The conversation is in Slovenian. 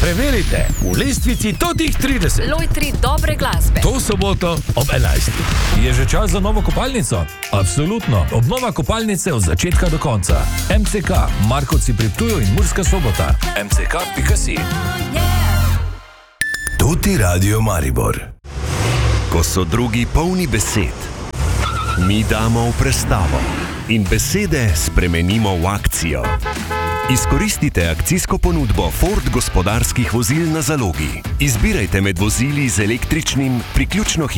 Preverite v lestvici totih 30. Loj 3 dobre glasbe. To soboto ob 11. Je že čas za novo kopalnico? Absolutno. Obnova kopalnice od začetka do konca. MCK, Markovci pri Ptuju in Murska Sobota. mck.si. Tuti Radio Maribor. Ko so drugi polni besed, mi damo v prestavo in besede spremenimo v akcijo. Izkoristite akcijsko ponudbo Ford gospodarskih vozil na zalogi. Izbirajte med vozili z električnim priključno